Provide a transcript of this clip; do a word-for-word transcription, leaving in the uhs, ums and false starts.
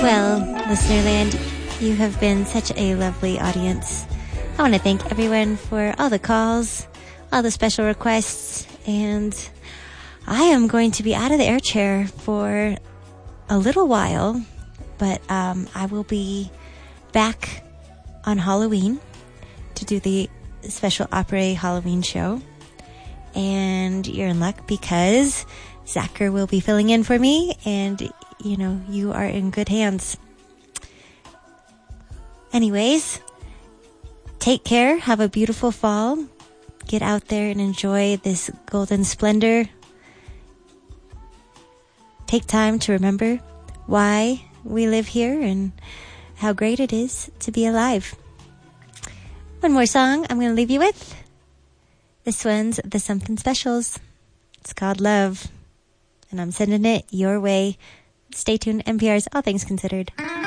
Well, Listenerland, you have been such a lovely audience. I want to thank everyone for all the calls, all the special requests, and I am going to be out of the air chair for a little while, but um, I will be back on Halloween to do the special Opry Halloween show. And you're in luck because Zachar will be filling in for me, and, you know, you are in good hands. Anyways, take care. Have a beautiful fall. Get out there and enjoy this golden splendor. Take time to remember why we live here and how great it is to be alive. One more song I'm going to leave you with. This one's the Something Specials. It's called Love. And I'm sending it your way. Stay tuned. N P R's All Things Considered.